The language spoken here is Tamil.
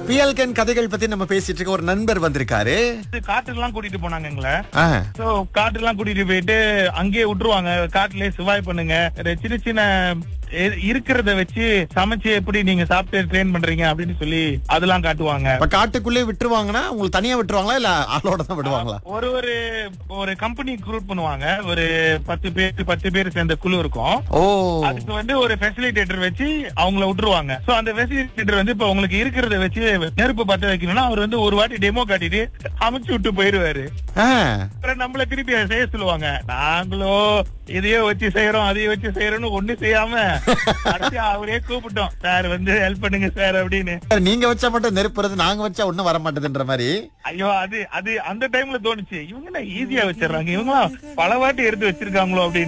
பிஎல்கேன் கதைகள் பத்தி நம்ம பேசிட்டு இருக்க ஒரு நண்பர் வந்திருக்காரு. காட்டுக்கெல்லாம் கூட்டிட்டு போனாங்க எங்களை. ஆ, சோ காட்டுக்கெல்லாம் கூட்டிட்டு போயிட்டு அங்கேயே விட்டுருவாங்க. காட்டுலயே சிவாய் பண்ணுங்க, ஒரு சின்ன சின்ன இருக்கிறத வச்சு சமைச்சு எப்படி நீங்க சாப்பிட்டு ட்ரெயின் பண்றீங்க அப்படின்னு சொல்லி அதெல்லாம் காட்டுவாங்க. இப்ப காட்டுக்குள்ளே விட்டுருவாங்கன்னா உங்களுக்கு தனியா விட்டுருவாங்களா இல்ல ஆளோட தான் விடுவாங்களா? ஒரு ஒரு ஒரு கம்பெனி குரூப் பண்ணுவாங்க. ஒரு 10 பேர் சேர்ந்த குழு இருக்கும். ஓ, அதுக்கு வந்து ஒரு ஃபெசிலிட்டேட்டர் வச்சு அவங்கள விட்டுருவாங்க. சோ அந்த ஃபெசிலிட்டேட்டர் வந்து இப்ப உங்களுக்கு இருக்கிறத வச்சு நெருப்பு பத்த வைக்கணும்னா அவர் வந்து ஒரு வாட்டி டெமோ காட்டிட்டு அமைச்சு விட்டு போயிருவாரு. அப்புறம் நம்மள திருப்பி அதை செய்ய சொல்லுவாங்க. நாங்களோ இதையோ வச்சு செய்யறோம் அதையோ வச்சு செய்யறோம்னு ஒண்ணு செய்யாம அவரே கூப்பிட்டோம், சார் வந்து ஹெல்ப் பண்ணுங்க சார் அப்படின்னு. நீங்க வச்சா மட்டும் நெருப்புறது, நாங்க வச்சா ஒண்ணும் வர மாட்டேதுன்ற மாதிரி. ஐயோ அது அது அந்த டைம்ல தோணுச்சு, இவங்க என்ன ஈஸியா வச்சிடறாங்க, இவங்க பல வாட்டி எடுத்து வச்சிருக்காங்களோ அப்படின்னு.